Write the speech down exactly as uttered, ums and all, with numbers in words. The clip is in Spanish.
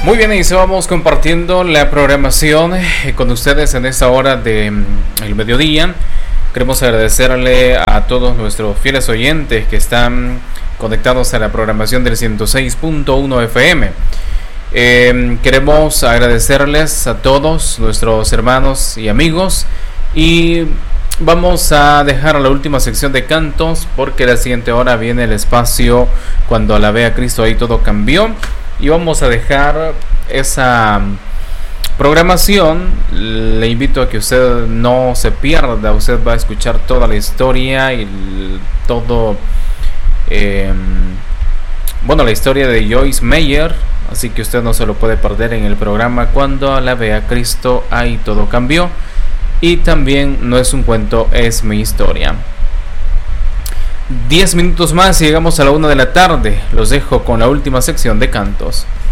Muy bien, y vamos compartiendo la programación con ustedes en esta hora del de mediodía. Queremos agradecerle a todos nuestros fieles oyentes que están conectados a la programación del ciento seis punto uno F M. Eh, queremos agradecerles a todos nuestros hermanos y amigos, y vamos a dejar a la última sección de cantos porque la siguiente hora viene el espacio Cuando alabé a Cristo ahí todo cambió, y vamos a dejar esa programación. Le invito a que usted no se pierda, usted va a escuchar toda la historia y todo eh, bueno, la historia de Joyce Meyer, así que usted no se lo puede perder en el programa Cuando alabé a Cristo ahí todo cambió. Y también No es un cuento, es mi historia. Diez minutos más y llegamos a la una de la tarde. Los dejo con la última sección de cantos.